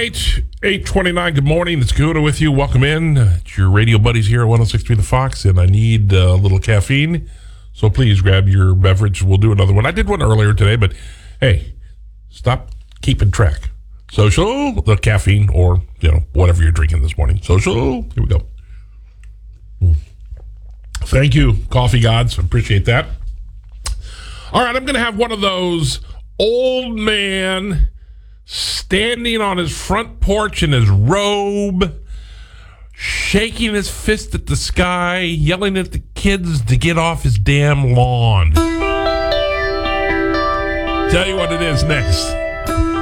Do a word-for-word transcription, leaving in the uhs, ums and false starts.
eight, eight twenty-nine, good morning. It's Gouda with you. Welcome in. It's your radio buddies here at one oh six point three The Fox, and I need a little caffeine. So please grab your beverage. We'll do another one. I did one earlier today, but hey, stop keeping track. Social, the caffeine, or, you know, whatever you're drinking this morning. Social, here we go. Thank you, coffee gods. Appreciate that. All right, I'm going to have one of those old man standing on his front porch in his robe, shaking his fist at the sky, yelling at the kids to get off his damn lawn. Tell you what it is next.